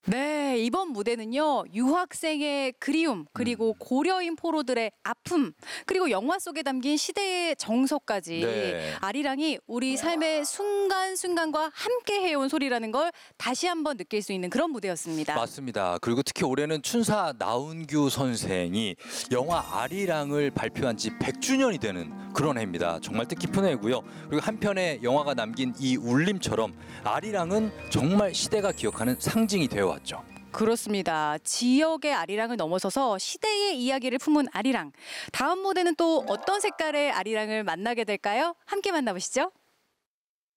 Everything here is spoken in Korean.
네, 이번 무대는요, 유학생의 그리움, 그리고 고려인 포로들의 아픔, 그리고 영화 속에 담긴 시대의 정서까지 네. 아리랑이 우리 삶의 순간순간과 함께 해온 소리라는 걸 다시 한번 느낄 수 있는 그런 무대였습니다. 맞습니다. 그리고 특히 올해는 춘사 나운규 선생이 영화 아리랑을 발표한 지 100주년이 되는 그런 해입니다. 정말 뜻깊은 해고요. 그리고 한편의 영화가 남긴 이 울림처럼 아리랑은 정말 시대가 기억하는 상징이 되어왔죠. 그렇습니다. 지역의 아리랑을 넘어서서 시대의 이야기를 품은 아리랑. 다음 무대는 또 어떤 색깔의 아리랑을 만나게 될까요? 함께 만나보시죠.